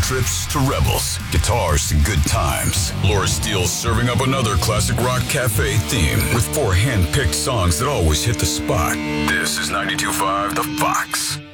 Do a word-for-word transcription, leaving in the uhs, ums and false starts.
trips to Rebels, guitars to good times. Laura Steele's serving up another classic rock cafe theme with four hand-picked songs that always hit the spot. This is ninety-two point five The Fox.